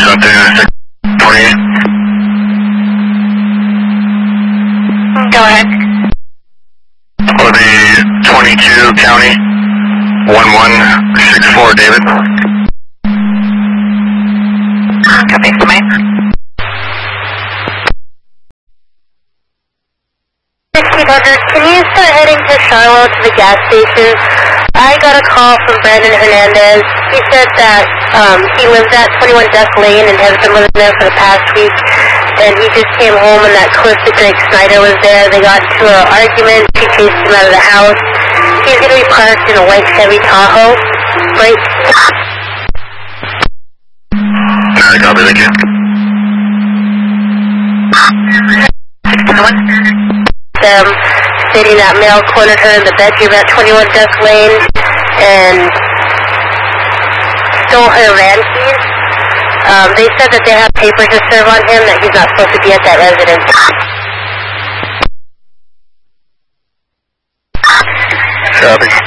something 28. Go ahead. For the 22 County, 1164 David. Copy for me. 1600, can you start heading to Charlotte to the gas station? I got a call from Brandon Hernandez. He said that he lives at 21 Duck Lane and has been living there for the past week. And he just came home and that Cliff that Greg Snyder was there. They got into an argument. She chased him out of the house. He's going to be parked in a white Chevy Tahoe. Right? Alright, copy, thank you. 611. Them stating that male cornered her in the bedroom at 21 Duck Lane and stole her van keys. They said that they have papers to serve on him, that he's not supposed to be at that residence. Copy.